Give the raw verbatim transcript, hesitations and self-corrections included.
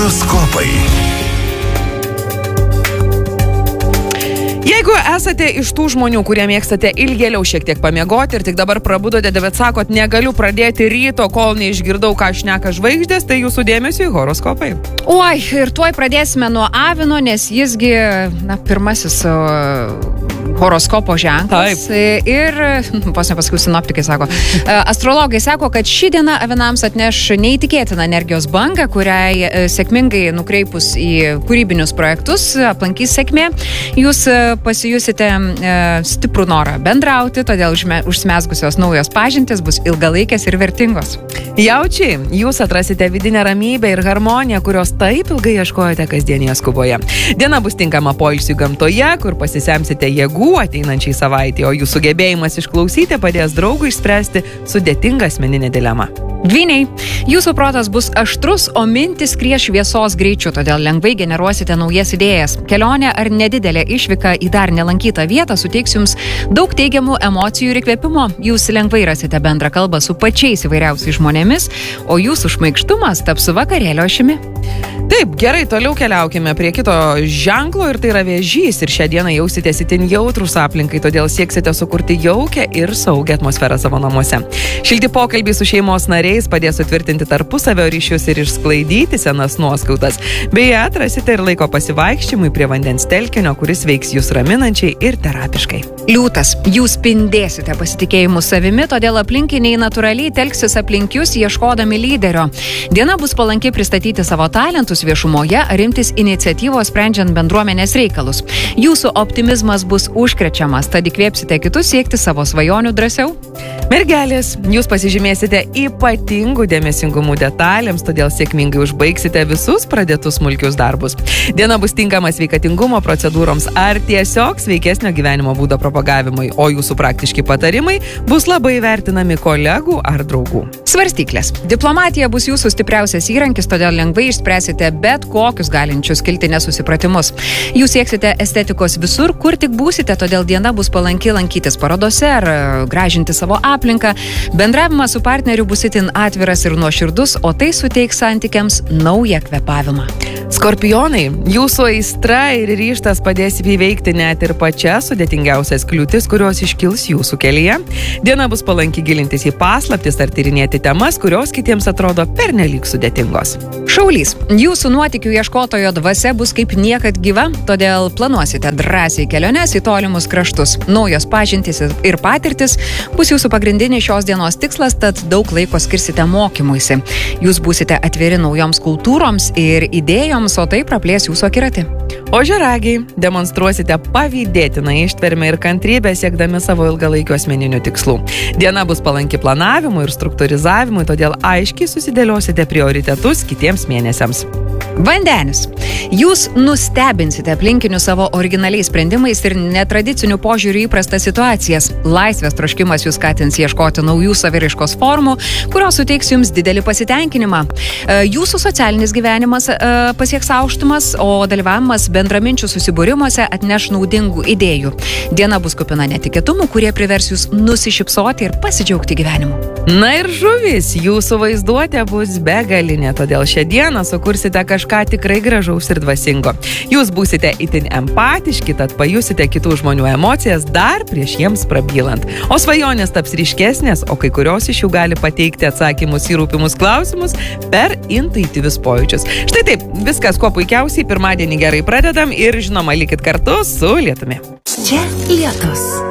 Horoskopai. Jeigu esate iš tų žmonių, kurie mėgstate ilgėliau šiek tiek pamiegoti ir tik dabar prabudote, bet sakot, negaliu pradėti ryto, kol neišgirdau, ką šneka žvaigždės, tai jūsų dėmesio į horoskopai. Oi, ir tuoj pradėsime nuo avino, nes jisgi, na, pirmasis uh, horoskopo ženklas. Taip. Ir, pas nepasakiau, sinoptikai sako, uh, astrologai sako, kad ši diena avinams atneš neįtikėtiną energijos bangą, kuriai uh, sėkmingai nukreipus į kūrybinius projektus aplankys sėkmė. Jūs uh, pasijusite e, stiprų norą bendrauti, todėl užme, užsmesgusios naujos pažintys bus ilgalaikės ir vertingos. Jaučiai, jūs atrasite vidinę ramybę ir harmoniją, kurios taip ilgai ieškojate kasdienėje skuboje. Diena bus tinkama poilsiui gamtoje, kur pasisemsite jėgų ateinančiai savaitė, o jūsų sugebėjimas išklausyti padės draugui išspręsti sudėtingą asmeninę dilemą. Dvyniai, jūsų protas bus aštrus, o mintis skrieja šviesos greičiu, todėl lengvai generuosite naujas idėjas. Kelionė ar nedidelė išvyka į dar nelankytą vietą suteiks jums daug teigiamų emocijų ir įkvėpimo. Jūs lengvai rasite bendrą kalbą su pačiais įvairiausiais žmonėmis, o jūsų šmaikštumas taps vakarėlio ašimi. Taip, gerai, toliau keliaukime prie kito ženklo ir tai yra vėžys. Ir šią dieną jausitės itin jautrus aplinkai, todėl sieksite sukurti jaukią ir saugią atmosferą savo namuose. Šilti pokalbiai su šeimos nariais padės sutvirtinti tarpusavio ryšius ir išsklaidyti senas nuoskautas. Beje, atrasite ir laiko pasivaikščiojimui prie vandens telkinio, kuris veiks jūs raminančiai ir terapiškai. Liūtas, jūs spindėsite pasitikėjimu savimi, todėl aplinkiniai natūraliai telksis aplink jūs ieškodami lyderio. Diena bus palanki pristatyti savo talentus viešumoje ar imtis iniciatyvos sprendžiant bendruomenės reikalus. Jūsų optimizmas bus užkrečiamas, tad įkvėpsite kitus siekti savo svajonių drąsiau. Mergelės, jūs pasižymėsite ypatingų dėmesingumų detalėms, todėl sėkmingai užbaigsite visus pradėtus smulkius darbus. Diena bus tinkama sveikatingumo procedūroms ar tiesiog sveikesnio gyvenimo būdo propagavimui, o jūsų praktiški patarimai bus labai vertinami kolegų ar draugų. Svarstyklės. Diplomatija bus jūsų stipriausias įrankis, todėl lengvai išspręsite bet kokius galinčius kilti nesusipratimus. Jūs sieksite estetikos visur, kur tik būsite, todėl diena bus palanki lankytis parodose ar gražinti savo aplinką. Bendravimas su partneriu bus itin atviras ir nuoširdus, o tai suteiks santykiams naują kvėpavimą. Skorpionai, jūsų aistra ir ryžtas padės įveikti net ir pačias sudėtingiausias kliūtis, kurios iškils jūsų kelyje. Diena bus palanki gilintis į paslaptis ar tyrinėti temas, kurios kitiems atrodo pernelyg sudėtingos. Šaulys, jūsų nuotykių ieškotojo dvasia bus kaip niekad gyva, todėl planuosite drąsiai keliones į tolimus kraštus. Naujos pažintys ir patirtis bus jūsų pagrindinis šios dienos tikslas, tad daug laiko skirsite mokymuisi. Jūs būsite atviri naujoms kultūroms ir idėjoms, o tai praplės jūsų akiratį. Ožiaragiai, demonstruosite pavydėtiną ištvermę ir kantrybę siekdami savo ilgalaikių asmeninių tikslų. Diena bus palanki planavimui ir struktūrizavimui, todėl aiškiai susidėliosite prioritetus kitiems mėnesiams. Vandenis. Jūs nustebinsite aplinkinių savo originaliais sprendimais ir netradicinių požiūrių įprastas situacijas. Laisvės troškimas jūs skatins ieškoti naujų saviraiškos formų, kurios suteiks jums didelį pasitenkinimą. Jūsų socialinis gyvenimas pasieks aukštumas, o dalyvavimas bendraminčių susibūrimuose atneš naudingų idėjų. Diena bus kupina netikėtumų, kurie privers jūs nusišypsoti ir pasidžiaugti gyvenimu. Na ir žuvis, jūsų vaizduotė bus begalinė, todėl šią dieną sukursite kažką tikrai gražaus ir dvasingo. Jūs būsite itin empatiški, tad pajusite kitų žmonių emocijas dar prieš jiems prabylant. O svajonės taps ryškesnės, o kai kurios iš jų gali pateikti atsakymus į rūpimus klausimus per intuityvius pojūčius. Štai taip, viskas kuo puikiausiai, pirmadienį gerai pradedam ir žinoma, likit kartu su Lietumi. Čia Lietus.